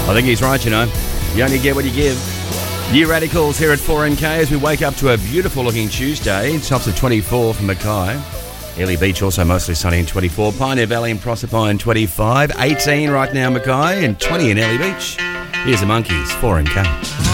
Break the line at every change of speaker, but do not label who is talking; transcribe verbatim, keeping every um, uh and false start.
I think he's right, you know. You only get what you give. New Radicals here at four N K as we wake up to a beautiful-looking Tuesday. Tops of twenty-four for Mackay. Airlie Beach also mostly sunny in twenty-four. Pioneer Valley and Proserpine twenty-five. eighteen right now, Mackay, and twenty in Airlie Beach. Here's the Monkeys, four N K.